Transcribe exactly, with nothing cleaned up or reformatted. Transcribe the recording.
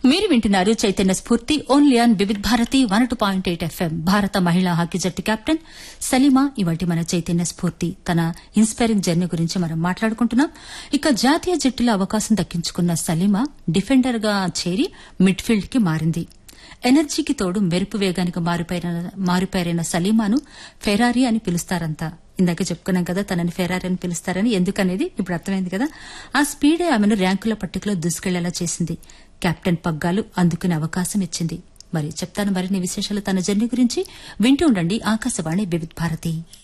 మీరు వింటున్నారు చైతన్య స్ఫూర్తి only on Vividh Bharati one two point eight FM. భారత మహిళా హాకీ జట్టు కెప్టెన్ సలీమా ఇవాటి మన చైతన్య స్ఫూర్తి తన ఇన్స్పైరింగ్ జర్నీ గురించి మనం మాట్లాడుకుంటున్నాం. ఇక జాతీయ జట్టులో అవకాశం దక్కించుకున్న సలీమా డిఫెండర్ గా చేరి మిడ్ ఫీల్డ్ కి మారింది. ఎనర్జీకి తోడు మెరుపు వేగానికి మారిపోయిన సలీమాను ఫెరారీ అని పిలుస్తారంతా. ఇందాక చెప్పుకున్నాం కదా తనని ఫెరారీ అని పిలుస్తారని. ఎందుకనేది ఇప్పుడు అర్థమైంది కదా. ఆ స్పీడే ఆమెను ర్యాంకుల పట్టికలో దూసుకెళ్లేలా చేసింది. కెప్టెన్ పగ్గాలు అందుకునే అవకాశం ఇచ్చింది. మరి చెప్తాను మరిన్ని విశేషాలు తన జర్నీ గురించి. వింటూ ఉండండి ఆకాశవాణి వివిధ భారతి.